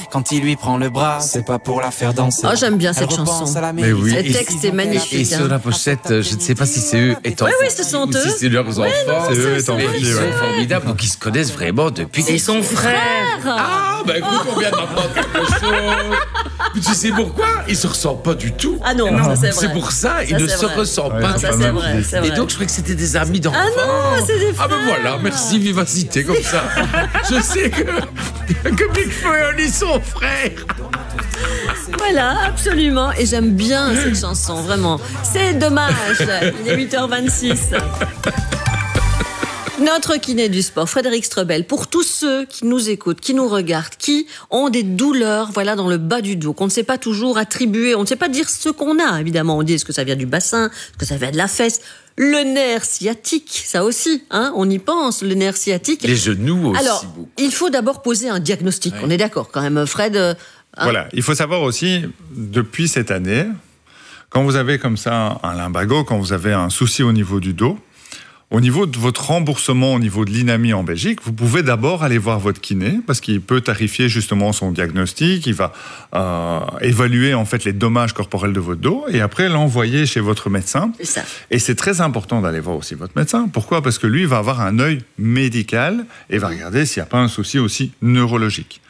quand il lui prend le bras, c'est pas pour la faire danser. Oh, j'aime bien cette chanson. Mais oui. Le texte est magnifique. Et sur la pochette, je ne sais pas si c'est eux étant. Oui, ce sont eux. Si c'est leurs enfants. C'est eux étant petits. Ils sont formidables. Donc ils se connaissent vraiment depuis. Et son frère. Ah, bah écoute, on vient d'apprendre quelque chose. Mais tu sais pourquoi? Ils se ressemblent pas du tout. Ah non, ça c'est vrai. C'est pour ça, ils ne se ressemblent pas. Ça c'est vrai, c'est vrai. Et donc je croyais que c'était des amis d'enfance. Ah non, c'est des frères. Ah ben voilà, merci Vivacité comme ça. Je sais que Big Flo et Oli sont frères. Voilà, absolument. Et j'aime bien cette chanson, vraiment. C'est dommage. Il est 8h26. Notre kiné du sport, Frédéric Strebel, pour tous ceux qui nous écoutent, qui nous regardent, qui ont des douleurs, voilà, dans le bas du dos, qu'on ne sait pas toujours attribuer, on ne sait pas dire ce qu'on a, évidemment. On dit est-ce que ça vient du bassin, est-ce que ça vient de la fesse, le nerf sciatique, ça aussi, hein, on y pense, le nerf sciatique. Les genoux aussi. Alors, il faut d'abord poser un diagnostic. Ouais. On est d'accord quand même, Fred. Hein. Voilà, il faut savoir aussi, depuis cette année, quand vous avez comme ça un lumbago, quand vous avez un souci au niveau du dos, au niveau de votre remboursement, au niveau de l'INAMI en Belgique, vous pouvez d'abord aller voir votre kiné parce qu'il peut tarifier justement son diagnostic, il va évaluer en fait les dommages corporels de votre dos et après l'envoyer chez votre médecin. C'est ça. Et c'est très important d'aller voir aussi votre médecin. Pourquoi? Parce que lui va avoir un œil médical et va regarder s'il n'y a pas un souci aussi neurologique.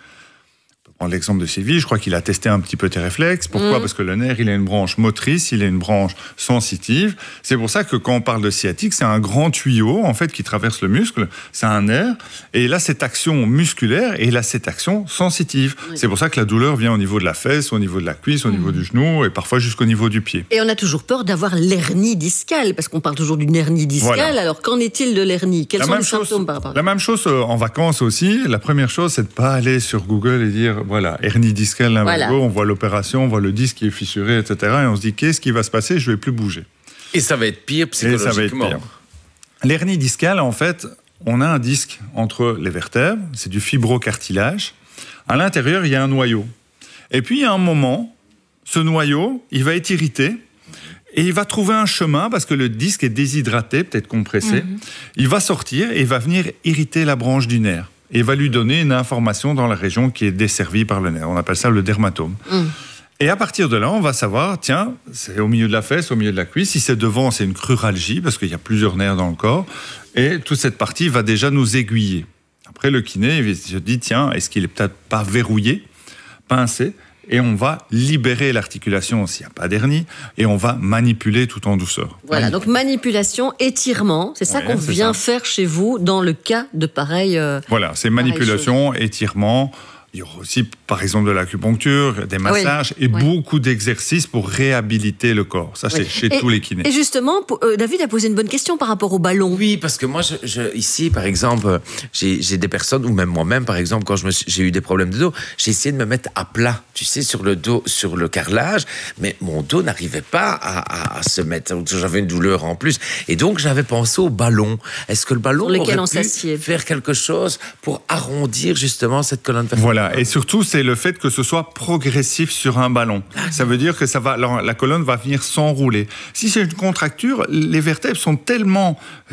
On prend l'exemple de Sylvie, je crois qu'il a testé un petit peu tes réflexes. Pourquoi? Parce que le nerf, il a une branche motrice, il a une branche sensitive. C'est pour ça que quand on parle de sciatique, c'est un grand tuyau, en fait, qui traverse le muscle. C'est un nerf. Et il a cette action musculaire et il a cette action sensitive. Oui. C'est pour ça que la douleur vient au niveau de la fesse, au niveau de la cuisse, au niveau du genou et parfois jusqu'au niveau du pied. Et on a toujours peur d'avoir l'hernie discale, parce qu'on parle toujours d'une hernie discale. Voilà. Alors, qu'en est-il de l'hernie? Quels sont les symptômes par rapport à ça? La même chose en vacances aussi. La première chose, c'est de ne pas aller sur Google et dire voilà, hernie discale, lumbago, on voit l'opération, on voit le disque qui est fissuré, etc. Et on se dit, qu'est-ce qui va se passer? Je ne vais plus bouger. Et ça va être pire psychologiquement. Et ça va être pire. L'hernie discale, en fait, on a un disque entre les vertèbres, c'est du fibrocartilage. À l'intérieur, il y a un noyau. Et puis, il y a un moment, ce noyau, il va être irrité et il va trouver un chemin, parce que le disque est déshydraté, peut-être compressé. Il va sortir et il va venir irriter la branche du nerf. Et va lui donner une information dans la région qui est desservie par le nerf. On appelle ça le dermatome. Et à partir de là, on va savoir, tiens, c'est au milieu de la fesse, au milieu de la cuisse. Si c'est devant, c'est une cruralgie, parce qu'il y a plusieurs nerfs dans le corps. Et toute cette partie va déjà nous aiguiller. Après, le kiné, il se dit, tiens, est-ce qu'il est peut-être pas verrouillé, pincé? Et on va libérer l'articulation s'il n'y a pas d'hernie, et on va manipuler tout en douceur. Voilà, donc manipulation, étirement, c'est ça qu'on vient faire chez vous dans le cas de pareil. Voilà, c'est manipulation, étirement. Il y aura aussi, par exemple, de l'acupuncture, des massages et beaucoup d'exercices pour réhabiliter le corps. Ça, c'est chez tous les kinés. Et justement, David a posé une bonne question par rapport au ballon. Oui, parce que moi, ici, par exemple, j'ai des personnes, ou même moi-même, par exemple, quand j'ai eu des problèmes de dos, j'ai essayé de me mettre à plat, tu sais, sur le dos, sur le carrelage, mais mon dos n'arrivait pas à se mettre. J'avais une douleur en plus. Et donc, j'avais pensé au ballon. Est-ce que le ballon aurait pu faire quelque chose pour arrondir, justement, cette colonne vertébrale? Voilà. Et surtout, c'est le fait que ce soit progressif sur un ballon. Ça veut dire que la colonne va venir s'enrouler. Si c'est une contracture, les vertèbres sont tellement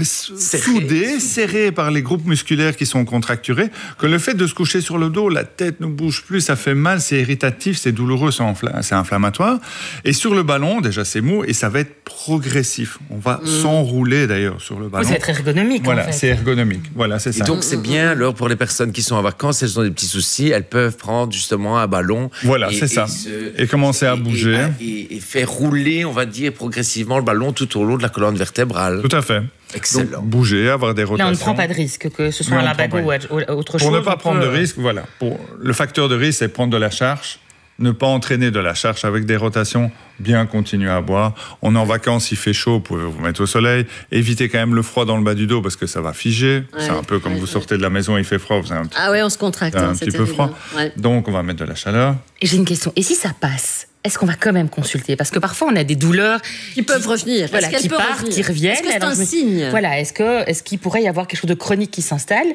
soudées, serrées par les groupes musculaires qui sont contracturés, que le fait de se coucher sur le dos, la tête ne bouge plus, ça fait mal, c'est irritatif, c'est douloureux, c'est inflammatoire. Et sur le ballon, déjà c'est mou, et ça va être progressif. On va s'enrouler d'ailleurs sur le ballon. Oui, c'est être ergonomique. Voilà, en fait. c'est ergonomique. Voilà, c'est ça. Et donc c'est bien, alors pour les personnes qui sont en vacances, elles ont des petits soucis, elles peuvent prendre justement un ballon. Voilà, c'est ça. Et commencer à bouger. Et faire rouler, on va dire, progressivement le ballon tout au long de la colonne vertébrale. Tout à fait. Excellent. Donc, bouger, avoir des rotations. Là, on ne prend pas de risque, que ce soit un lumbago ou autre chose. Pour ne pas prendre de risque, voilà. Le facteur de risque, c'est prendre de la charge. Ne pas entraîner de la charge avec des rotations, bien continuer à boire. On est en vacances, il fait chaud, vous pouvez vous mettre au soleil. Évitez quand même le froid dans le bas du dos parce que ça va figer. C'est un peu comme vous sortez de la maison, il fait froid, vous avez un petit, on se contracte. un petit peu froid. Donc on va mettre de la chaleur. Et j'ai une question, et si ça passe, est-ce qu'on va quand même consulter? Parce que parfois on a des douleurs qui peuvent revenir, voilà, qui partent, qui reviennent. Est-ce que c'est un signe? Voilà, est-ce qu'il pourrait y avoir quelque chose de chronique qui s'installe?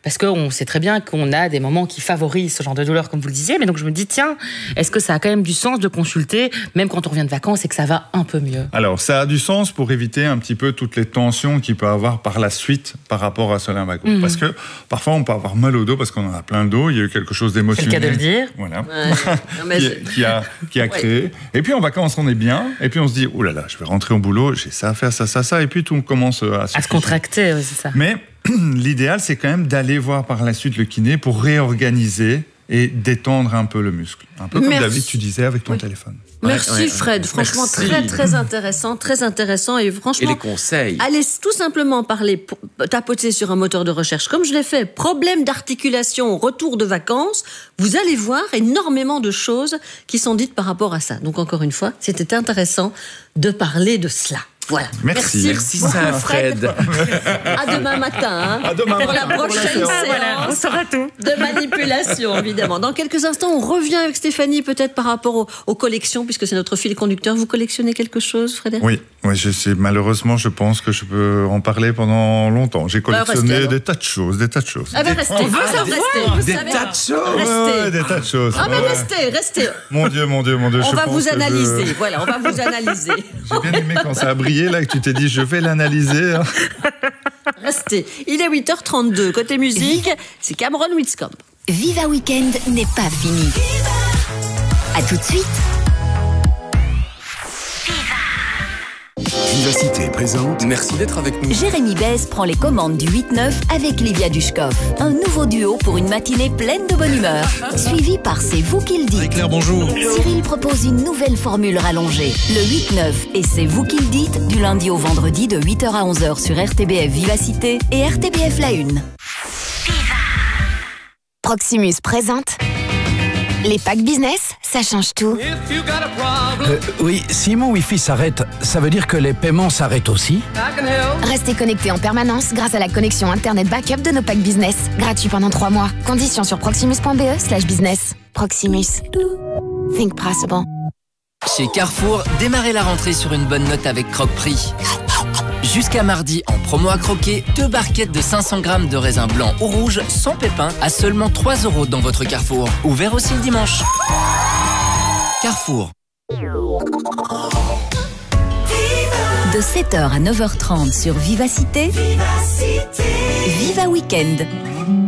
Parce qu'on sait très bien qu'on a des moments qui favorisent ce genre de douleur, comme vous le disiez. Mais donc, je me dis, tiens, est-ce que ça a quand même du sens de consulter, même quand on revient de vacances et que ça va un peu mieux? Alors, ça a du sens pour éviter un petit peu toutes les tensions qu'il peut avoir par la suite par rapport à ce lumbago. Parce que parfois, on peut avoir mal au dos parce qu'on en a plein le dos. Il y a eu quelque chose d'émotionnel. C'est le cas de le dire. Voilà. Ouais. Non, mais qui a créé. Et puis, en vacances, on est bien. Et puis, on se dit, oh là là, je vais rentrer au boulot, j'ai ça à faire, ça. Et puis, tout commence à se contracter, oui, c'est ça. Mais l'idéal, c'est quand même d'aller voir par la suite le kiné pour réorganiser et détendre un peu le muscle. Un peu comme David, tu disais avec ton téléphone. Merci Fred, franchement très intéressant et franchement. Et les conseils. Allez tout simplement tapoter sur un moteur de recherche comme je l'ai fait. Problème d'articulation, retour de vacances. Vous allez voir énormément de choses qui sont dites par rapport à ça. Donc encore une fois, c'était intéressant de parler de cela. Voilà. Merci Saint-Fred. À demain matin. À demain pour matin, la prochaine séance. Voilà, on saura tout. De manipulation, évidemment. Dans quelques instants, on revient avec Stéphanie, peut-être par rapport aux collections, puisque c'est notre fil conducteur. Vous collectionnez quelque chose, Frédéric? Oui, malheureusement, je pense que je peux en parler pendant longtemps. J'ai collectionné des tas de choses. Ah ben restez. Des tas de choses. Restez. Des tas de choses. Ah mais restez. Mon Dieu. On va vous analyser. Voilà, on va vous analyser. J'ai bien aimé quand ça a brillé, là, que tu t'es dit, je vais l'analyser. Restez. Il est 8h32. Côté musique, c'est Cameron Whitscombe. Viva Weekend n'est pas fini. À tout de suite. Vivacité présente. Merci d'être avec nous. Jérémy Besse prend les commandes du 8-9 avec Livia Dushkov. Un nouveau duo pour une matinée pleine de bonne humeur. Suivi par C'est vous qui le dites. Claire, bonjour. Cyril propose une nouvelle formule rallongée. Le 8-9 et C'est vous qui le dites du lundi au vendredi de 8h à 11h sur RTBF Vivacité et RTBF La Une. Proximus présente les packs business, ça change tout. Oui, si mon Wi-Fi s'arrête, ça veut dire que les paiements s'arrêtent aussi? Restez connecté en permanence grâce à la connexion Internet Backup de nos packs business. Gratuit pendant 3 mois. Conditions sur proximus.be/business. Proximus. Think possible. Chez Carrefour, démarrez la rentrée sur une bonne note avec Croque-Prix. Jusqu'à mardi, en promo à croquer, 2 barquettes de 500 grammes de raisin blanc ou rouge sans pépins à seulement 3 € dans votre Carrefour. Ouvert aussi le dimanche. Carrefour. De 7h à 9h30 sur Vivacité. Viva Weekend.